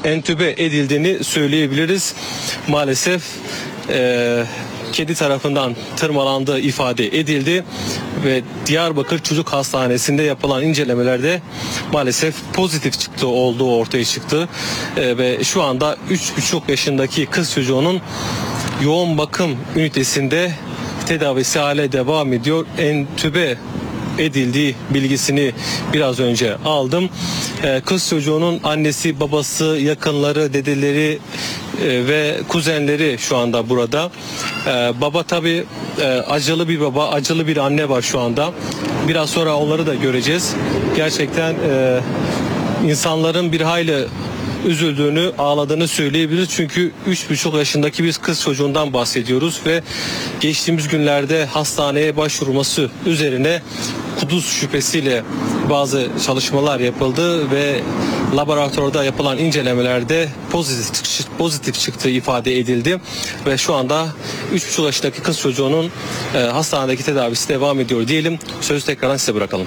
entübe edildiğini söyleyebiliriz. Maalesef kedi tarafından tırmalandığı ifade edildi ve Diyarbakır Çocuk Hastanesi'nde yapılan incelemelerde maalesef pozitif olduğu ortaya çıktı. Ve şu anda 3,5 yaşındaki kız çocuğunun yoğun bakım ünitesinde tedavisi hala devam ediyor. Entübe edildiği bilgisini biraz önce aldım. Kız çocuğunun annesi, babası, yakınları, dedeleri ve kuzenleri şu anda burada. Baba tabii acılı bir baba, acılı bir anne var şu anda. Biraz sonra onları da göreceğiz. Gerçekten insanların bir hayli üzüldüğünü, ağladığını söyleyebiliriz. Çünkü 3,5 yaşındaki bir kız çocuğundan bahsediyoruz ve geçtiğimiz günlerde hastaneye başvurması üzerine kuduz şüphesiyle bazı çalışmalar yapıldı ve laboratuvarda yapılan incelemelerde pozitif çıktığı ifade edildi ve şu anda 3,5 yaşındaki kız çocuğunun hastanedeki tedavisi devam ediyor diyelim. Sözü tekrardan size bırakalım.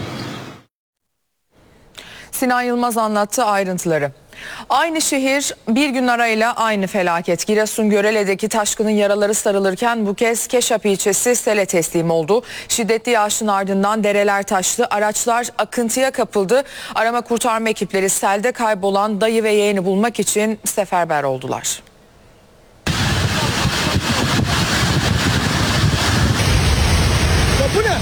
Sinan Yılmaz anlattı ayrıntıları. Aynı şehir bir gün arayla aynı felaket. Giresun Görele'deki taşkının yaraları sarılırken bu kez Keşap ilçesi sele teslim oldu. Şiddetli yağışın ardından dereler taştı, araçlar akıntıya kapıldı. Arama kurtarma ekipleri selde kaybolan dayı ve yeğeni bulmak için seferber oldular. Bu ne?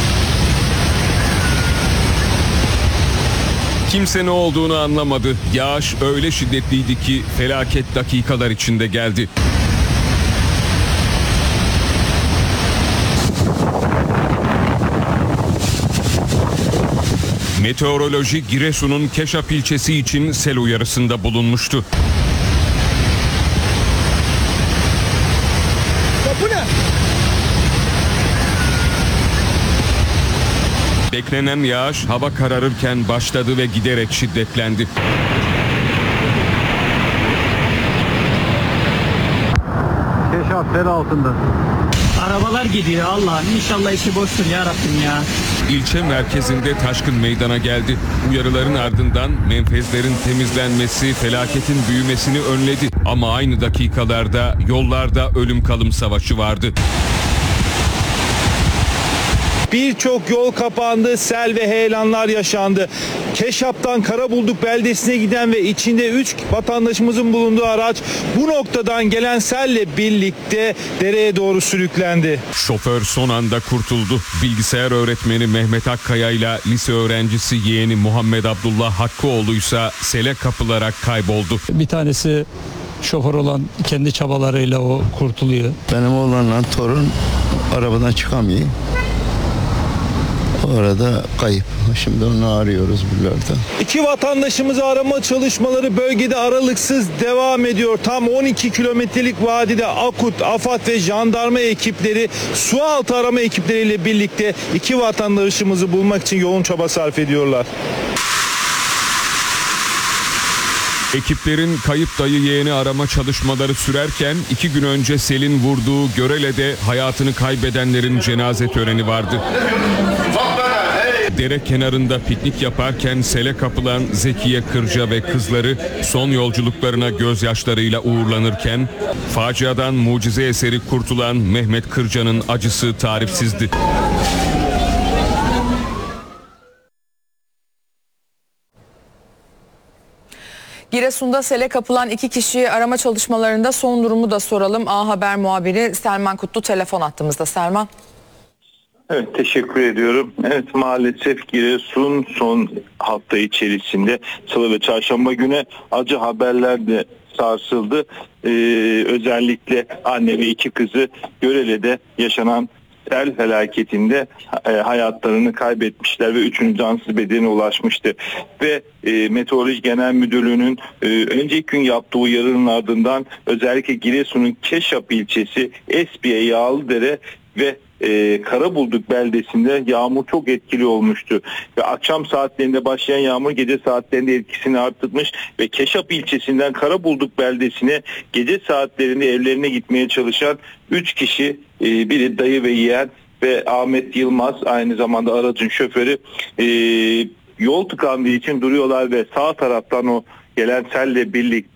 Kimse ne olduğunu anlamadı. Yağış öyle şiddetliydi ki felaket dakikalar içinde geldi. Meteoroloji Giresun'un Keşap ilçesi için sel uyarısında bulunmuştu. Bu ne? Beklenen yağış hava kararırken başladı ve giderek şiddetlendi. Keşap sel altında. Arabalar gidiyor Allah'ım, inşallah işi boştur ya Rabbim ya. İlçe merkezinde taşkın meydana geldi. Uyarıların ardından menfezlerin temizlenmesi felaketin büyümesini önledi. Ama aynı dakikalarda yollarda ölüm kalım savaşı vardı. Birçok yol kapandı, sel ve heyelanlar yaşandı. Keşap'tan Karabulduk beldesine giden ve içinde 3 vatandaşımızın bulunduğu araç bu noktadan gelen selle birlikte dereye doğru sürüklendi. Şoför son anda kurtuldu. Bilgisayar öğretmeni Mehmet Akkaya ile lise öğrencisi yeğeni Muhammed Abdullah Hakkıoğlu ise sele kapılarak kayboldu. Bir tanesi şoför olan kendi çabalarıyla o kurtuluyor. Benim oğlanla torun arabadan çıkamıyor. O arada kayıp. Şimdi onu arıyoruz buralarda. 2 vatandaşımızı arama çalışmaları bölgede aralıksız devam ediyor. Tam 12 kilometrelik vadide AKUT, AFAD ve jandarma ekipleri sualtı arama ekipleriyle birlikte 2 vatandaşımızı bulmak için yoğun çaba sarf ediyorlar. Ekiplerin kayıp dayı yeğeni arama çalışmaları sürerken 2 gün önce selin vurduğu Görele'de hayatını kaybedenlerin cenaze töreni vardı. Dere kenarında piknik yaparken sele kapılan Zekiye Kırca ve kızları son yolculuklarına gözyaşlarıyla uğurlanırken faciadan mucize eseri kurtulan Mehmet Kırca'nın acısı tarifsizdi. Giresun'da sele kapılan 2 kişiyi arama çalışmalarında son durumu da soralım. A Haber muhabiri Selman Kutlu telefon attığımızda. Selman. Evet, teşekkür ediyorum. Evet, maalesef Giresun son hafta içerisinde Salı ve Çarşamba günü acı haberlerle sarsıldı. Özellikle anne ve 2 kızı Görele'de yaşanan sel felaketinde hayatlarını kaybetmişler ve 3'ünün cansız bedenine ulaşmıştı. Ve Meteoroloji Genel Müdürlüğü'nün önceki gün yaptığı uyarının ardından özellikle Giresun'un Keşap ilçesi Espiye, Yağlıdere ve Karabulduk beldesinde yağmur çok etkili olmuştu ve akşam saatlerinde başlayan yağmur gece saatlerinde etkisini arttırmış ve Keşap ilçesinden Karabulduk beldesine gece saatlerinde evlerine gitmeye çalışan 3 kişi, biri dayı ve yeğen ve Ahmet Yılmaz, aynı zamanda aracın şoförü, yol tıkandığı için duruyorlar ve sağ taraftan o gelen selle birlikte